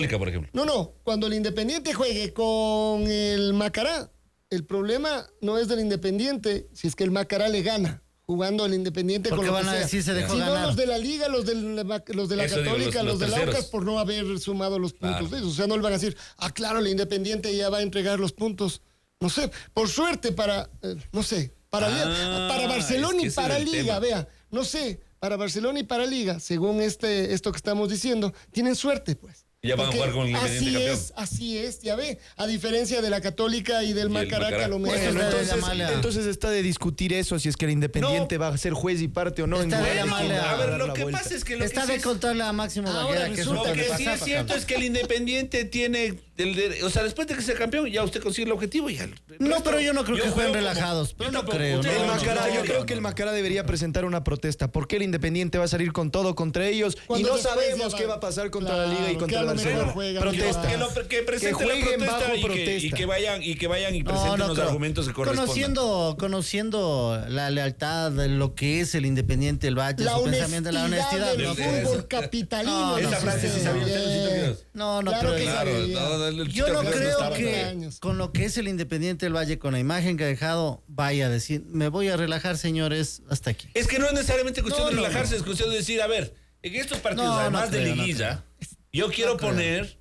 por ejemplo. No, cuando el Independiente juegue con el Macará, el problema no es del Independiente, si es que el Macará le gana, jugando el Independiente porque con lo van que a sea. decir se dejó Si no, ganar. los de la Liga, los de la Eso digo, Católica, los los del terceros. Aucas, por no haber sumado los puntos de ellos. O sea, no le van a decir, claro, el Independiente ya va a entregar los puntos. No sé, por suerte para, no sé, para Barcelona es que y para ese es el Liga, tema. vea, no sé, para Barcelona y para Liga, según esto que estamos diciendo, tienen suerte, pues. Ya van a jugar con el Independiente campeón. Así es, ya ve. A diferencia de la Católica y del Macará, que a lo mejor. Bueno, entonces está de discutir eso, si es que el Independiente va a ser juez y parte o no. Está de llamarle A ver, lo la que vuelta. pasa es que lo Está que sí de es- contarle a Máximo Ahora Baguera que es un resulta Lo que sí es pasapa, cierto es que el Independiente tiene, o sea, después de que sea campeón, ya usted consigue el objetivo y ya. No, pero yo no creo que jueguen juego relajados, pero yo no tampoco. creo. Usted- El No, Macará, no, yo no, creo no, que el no. Macará debería presentar una protesta. ¿Por qué el Independiente va a salir con todo contra ellos? Y Cuando no después sabemos ya qué va a pasar contra Claro, la Liga y que contra a el lo mejor Barcelona. juegan Protesta. Que presenten Que jueguen la bajo protesta y protesta. que vayan y presenten los creo. argumentos que correspondan. Conociendo la lealtad de lo que es el Independiente del Valle, La su pensamiento, la honestidad. del No, fútbol capitalino. Esa frase sí sabía usted, Luisito Quiroz. no, Claro pero que Claro, sabía. yo no creo estaba que hace años. con lo que es el Independiente del Valle, con la imagen que ha dejado, vaya a decir, me voy a relajar, señores, hasta aquí. Es que no es necesariamente cuestión de No, relajarse, es cuestión de decir, a ver, en estos partidos, No, además no de creo, no liguilla, yo quiero creo. poner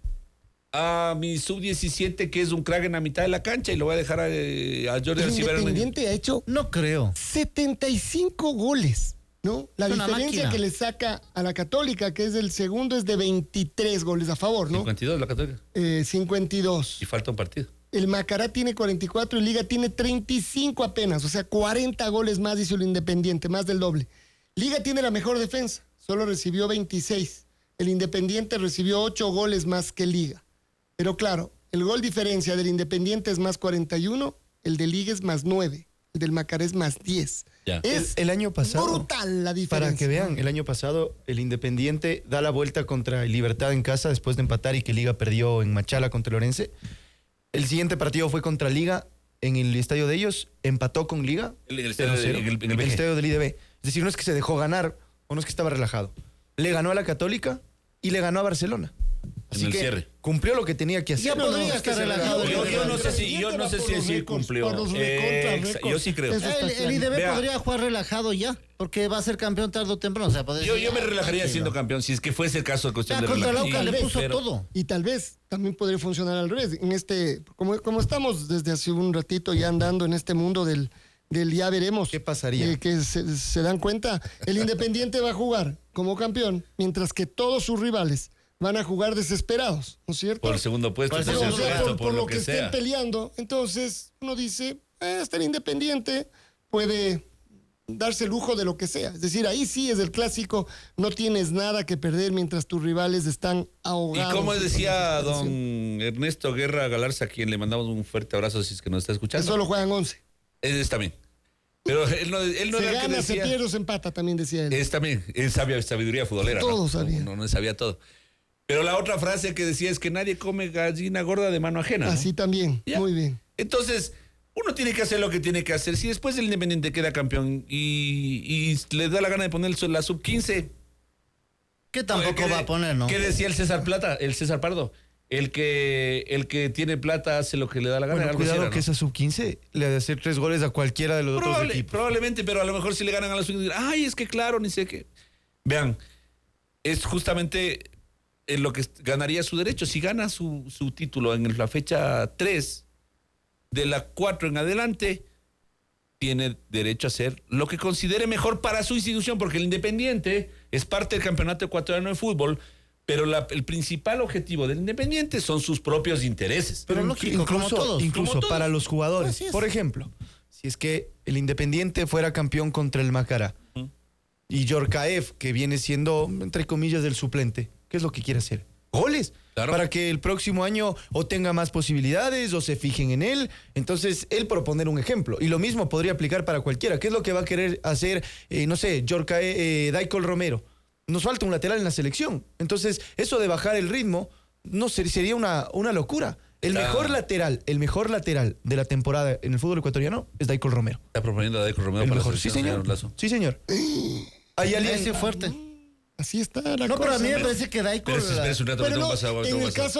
a mi sub-17, que es un crack en la mitad de la cancha, y lo voy a dejar a Jordi El Alcibar. Independiente ha hecho No creo. 75 goles, ¿no? La Es una diferencia máquina. que le saca a la Católica, que es el segundo, es de 23 goles a favor, ¿no? 52 la Católica. 52. Y falta un partido. El Macará tiene 44 y Liga tiene 35 apenas, o sea, 40 goles más hizo el Independiente, más del doble. Liga tiene la mejor defensa, solo recibió 26. El Independiente recibió 8 goles más que Liga. Pero claro, el gol diferencia del Independiente es más 41, el de Liga es más 9, el del Macará es más 10. Ya. Es El año pasado, brutal la diferencia. para que vean, el año pasado el Independiente da la vuelta contra el Libertad en casa después de empatar y que Liga perdió en Machala contra Lorense. El siguiente partido fue contra Liga en el estadio de ellos, empató con Liga. En el estadio de- 0-0, en el el BG. estadio del IDB. Es decir, no es que se dejó ganar o no es que estaba relajado. Le ganó a la Católica y le ganó a Barcelona. Así En el que cierre. cumplió lo que tenía que hacer. Ya podría es que estar se relajado. Yo no sé si Por sí los cumplió. por los recontra Yo sí creo. récords. Eso está El claro. IDB Vea. podría jugar relajado ya, porque va a ser campeón tarde o temprano. O sea, podría Yo decir, me relajaría tranquilo. siendo campeón, si es que fuese el caso de cuestión Ya de contra el relajar. Aucas le Tal vez, puso pero- todo. Y tal vez también podría funcionar al revés. En como estamos desde hace un ratito ya andando en este mundo del ya veremos. ¿Qué pasaría? Que se dan cuenta, el Independiente va a jugar como campeón, mientras que todos sus rivales van a jugar desesperados, ¿no es cierto? Por el segundo puesto, Por el por segundo O sea, supuesto, por lo que sea. estén peleando. Entonces, uno dice, hasta el Independiente puede darse el lujo de lo que sea. Es decir, ahí sí es el clásico, no tienes nada que perder mientras tus rivales están Y ahogados. como en decía la don situación. Ernesto Guerra Galarza, a quien le mandamos un fuerte abrazo si es que nos está Que escuchando. solo juegan 11. Es también. Pero él no Se era el que gana, se decía. pierde o se empata, también decía él. Es también, es sabiduría futbolera. Todo ¿no? sabía. No sabía todo. Pero la otra frase que decía es que nadie come gallina gorda de mano ajena. ¿no? Así también, Ya. muy bien. Entonces, uno tiene que hacer lo que tiene que hacer. Si después el Independiente queda campeón y le da la gana de poner la sub-15. ¿Qué tampoco va a poner, no? ¿Qué decía el César Plata, el César Pardo? El que tiene plata hace lo que le da la gana. Bueno, algo cuidado así era, que ¿no? esa sub-15 le ha de hacer 3 goles a cualquiera de los otros equipos. Probablemente, pero a lo mejor si le ganan a la sub-15, ay, es que claro, ni sé qué. Vean, es justamente en lo que ganaría su derecho. Si gana su título en la fecha 3, de la 4 en adelante, tiene derecho a hacer lo que considere mejor para su institución, porque el Independiente es parte del campeonato ecuatoriano de fútbol, pero el principal objetivo del Independiente son sus propios intereses. Pero lógico, como todos. Incluso como todos. para los jugadores. Así es. Por ejemplo, si es que el Independiente fuera campeón contra el Macará y Yorkaev, que viene siendo, entre comillas, del suplente, ¿qué es lo que quiere hacer? Goles. Claro. Para que el próximo año o tenga más posibilidades o se fijen en él. Entonces, él proponer un ejemplo. Y lo mismo podría aplicar para cualquiera. ¿Qué es lo que va a querer hacer, no sé, Daicol Romero? Nos falta un lateral en la selección. Entonces, eso de bajar el ritmo no sería una locura. El mejor lateral de la temporada en el fútbol ecuatoriano es Daicol Romero. Está proponiendo a Deco Romero El para mejor. la Sí, selección, señor. Lazo. Sí, señor. Hay alguien Ese fuerte. Así está la No, cosa. pero a mí me ¿no? parece que Daico... Pero espera un rato, Pero no no, pasa, en el caso